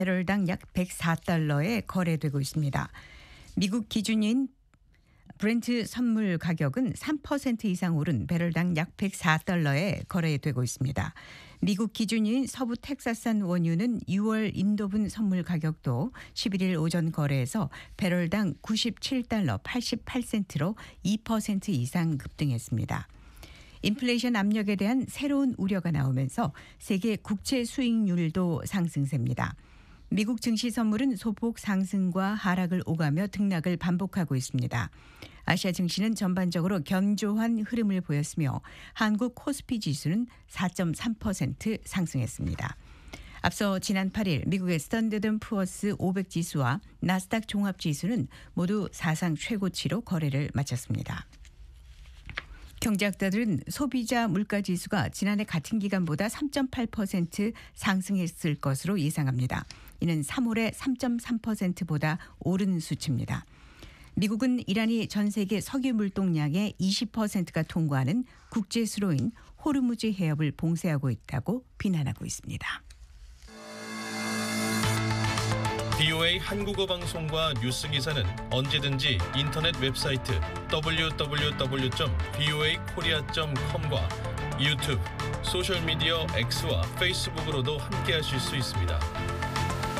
배럴당 약 104달러에 거래되고 있습니다. 미국 기준인 브렌트 선물 가격은 3% 이상 오른 배럴당 약 104달러에 거래되고 있습니다. 미국 기준인 서부 텍사스산 원유는 6월 인도분 선물 가격도 11일 오전 거래에서 배럴당 97달러 88센트로 2% 이상 급등했습니다. 인플레이션 압력에 대한 새로운 우려가 나오면서 세계 국채 수익률도 상승세입니다. 미국 증시 선물은 소폭 상승과 하락을 오가며 등락을 반복하고 있습니다. 아시아 증시는 전반적으로 견조한 흐름을 보였으며 한국 코스피 지수는 4.3% 상승했습니다. 앞서 지난 8일 미국의 스탠더드 푸어스 500 지수와 나스닥 종합 지수는 모두 사상 최고치로 거래를 마쳤습니다. 경제학자들은 소비자 물가지수가 지난해 같은 기간보다 3.8% 상승했을 것으로 예상합니다. 이는 3월의 3.3%보다 오른 수치입니다. 미국은 이란이 전 세계 석유 물동량의 20%가 통과하는 국제수로인 호르무즈 해협을 봉쇄하고 있다고 비난하고 있습니다. VOA 한국어 방송과 뉴스 기사는 언제든지 인터넷 웹사이트 www.voakorea.com과 유튜브, 소셜미디어 X와 페이스북으로도 함께하실 수 있습니다.